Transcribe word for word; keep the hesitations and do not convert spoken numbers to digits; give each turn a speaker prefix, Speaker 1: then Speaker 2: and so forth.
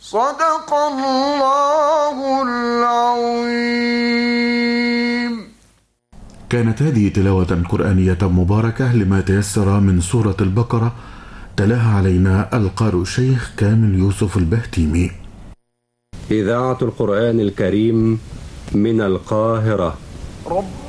Speaker 1: صدق الله العظيم.
Speaker 2: كانت هذه تلاوة قرآنية مباركة لما تيسر من سورة البقرة، تلاها علينا القارئ الشيخ كامل يوسف البهتيمي.
Speaker 3: إذاعة القرآن الكريم من القاهرة.
Speaker 1: رب